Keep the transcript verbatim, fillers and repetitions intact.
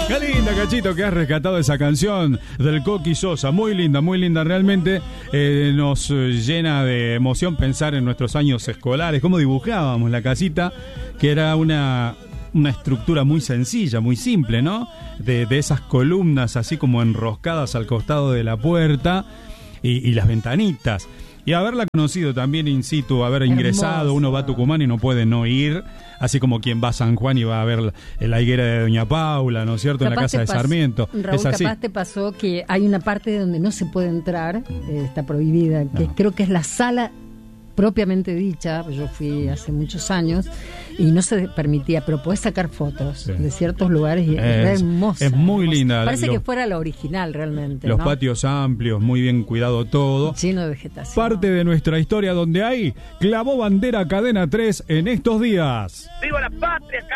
Qué linda, Cachito, que has rescatado esa canción del Coqui Sosa. Muy linda, muy linda realmente. Eh, nos llena de emoción pensar en nuestros años escolares, cómo dibujábamos la casita, que era una, una estructura muy sencilla, muy simple, ¿no? De, de esas columnas así como enroscadas al costado de la puerta y, y las ventanitas. Y haberla conocido también in situ, haber ingresado. Hermoso. Uno va a Tucumán y no puede no ir, así como quien va a San Juan y va a ver la, la higuera de Doña Paula, ¿no es cierto? Capaz en la casa de pasó, Sarmiento. Raúl, es así. Capaz te pasó que hay una parte donde no se puede entrar, eh, está prohibida, que no. Creo que es la sala propiamente dicha. Yo fui hace muchos años y no se permitía, pero podés sacar fotos sí. de ciertos lugares y es, es hermosa. Es muy hermosa. linda. Parece los, que fuera la original realmente. Los ¿no? patios amplios, muy bien cuidado todo. Lleno de vegetación. Parte de nuestra historia donde hay clavó bandera cadena tres en estos días. ¡Viva la patria!